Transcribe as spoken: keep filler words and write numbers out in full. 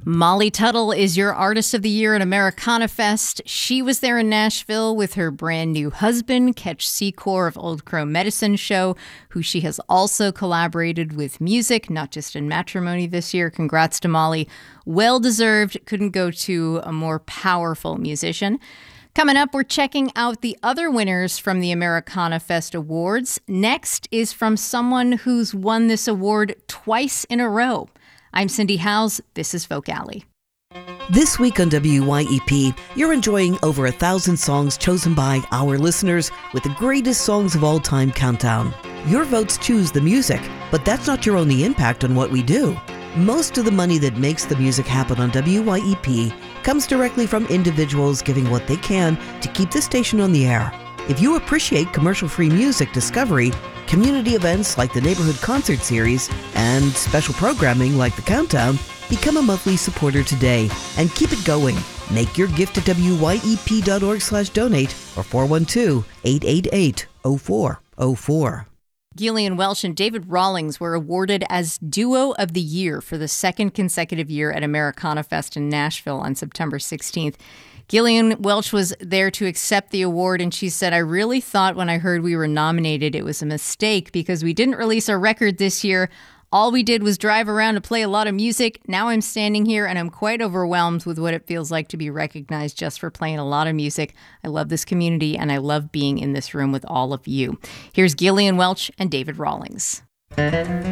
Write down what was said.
Molly Tuttle is your Artist of the Year at Americana Fest. She was there in Nashville with her brand new husband, Ketch Secor of Old Crow Medicine Show, who she has also collaborated with music, not just in matrimony this year. Congrats to Molly. Well deserved. Couldn't go to a more powerful musician. Coming up, we're checking out the other winners from the Americana Fest Awards. Next is from someone who's won this award twice in a row. I'm Cindy Howes. This is Folk Alley. This week on W Y E P, you're enjoying over a thousand songs chosen by our listeners with the greatest songs of all time countdown. Your votes choose the music, but that's not your only impact on what we do. Most of the money that makes the music happen on W Y E P comes directly from individuals giving what they can to keep the station on the air. If you appreciate commercial-free music discovery, community events like the Neighborhood Concert Series, and special programming like The Countdown, become a monthly supporter today and keep it going. Make your gift at W Y E P dot org slash donate or four one two, eight eight eight, zero four zero four. Gillian Welch and David Rawlings were awarded as Duo of the Year for the second consecutive year at Americana Fest in Nashville on September sixteenth. Gillian Welch was there to accept the award, and she said, "I really thought when I heard we were nominated it was a mistake because we didn't release our record this year. All we did was drive around to play a lot of music. Now I'm standing here and I'm quite overwhelmed with what it feels like to be recognized just for playing a lot of music. I love this community and I love being in this room with all of you." Here's Gillian Welch and David Rawlings.